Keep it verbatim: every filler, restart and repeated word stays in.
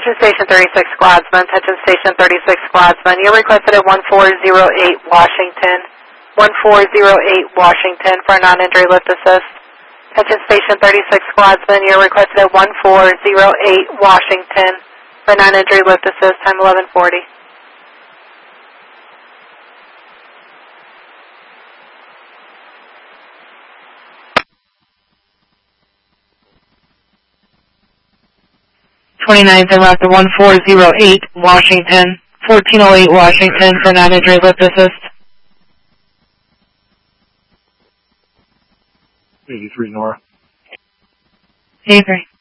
Attention Station thirty-six Gladsman, Attention Station thirty-six Gladsman. You're requested at one four zero eight Washington, one four zero eight Washington for a non-injury lift assist. Attention Station thirty-six Gladsman, you're requested at one four zero eight Washington for a non-injury lift assist, time eleven forty. twenty-ninth and left at one four zero eight Washington, fourteen oh eight Washington for non-injury lift assist. eighty-three Nora. eighty-three.